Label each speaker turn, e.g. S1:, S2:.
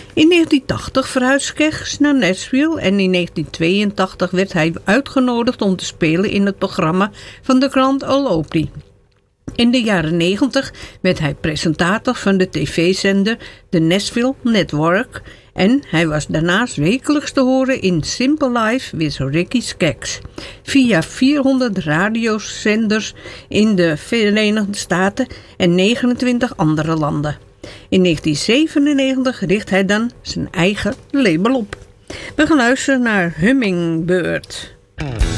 S1: In 1980 verhuisde Skeggs naar Nashville en in 1982 werd hij uitgenodigd om te spelen in het programma van de Grand Ole Opry. In de jaren 90 werd hij presentator van de tv-zender The Nashville Network en hij was daarnaast wekelijks te horen in Simple Life with Ricky Skaggs via 400 radiozenders in de Verenigde Staten en 29 andere landen. In 1997 richt hij dan zijn eigen label op. We gaan luisteren naar Hummingbird.